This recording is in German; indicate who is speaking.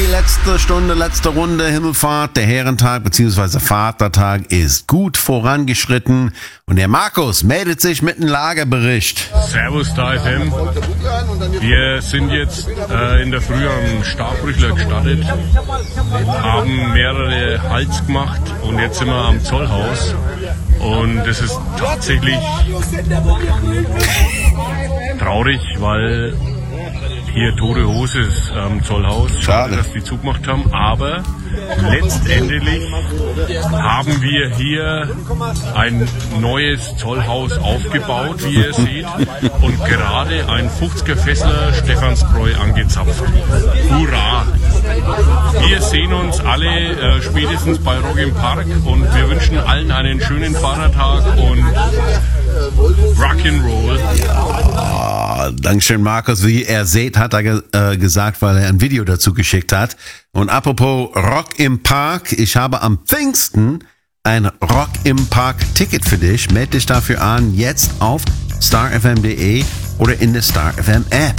Speaker 1: letzte Stunde, letzte Runde Himmelfahrt. Der Herrentag bzw. Vatertag ist gut vorangeschritten. Und der Markus meldet sich mit einem Lagerbericht.
Speaker 2: Servus, da FM. Wir sind jetzt in der Früh am Starbrüchler gestartet, haben mehrere Halts gemacht und jetzt sind wir am Zollhaus. Und das ist tatsächlich traurig, weil hier tote Hose ist am Zollhaus. Schade, dass die zugemacht haben. Aber letztendlich haben wir hier ein neues Zollhaus aufgebaut, wie ihr seht. Und gerade ein 50er Fessler Stephansbräu angezapft. Hurra! Wir sehen uns alle spätestens bei Rock im Park und wir wünschen allen einen schönen Vatertag und Rock'n'Roll.
Speaker 1: Ja, Dankeschön, Markus. Wie ihr seht, hat er gesagt, weil er ein Video dazu geschickt hat. Und apropos Rock im Park, ich habe am Pfingsten ein Rock im Park Ticket für dich. Meld dich dafür an, jetzt auf starfm.de oder in der Star FM App.